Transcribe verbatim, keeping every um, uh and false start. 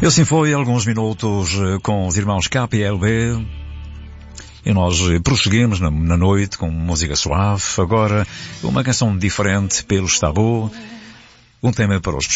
E assim foi, alguns minutos com os irmãos K P L B. E nós prosseguimos na, na noite com música suave. Agora, uma canção diferente pelos Tabu. Um tema para os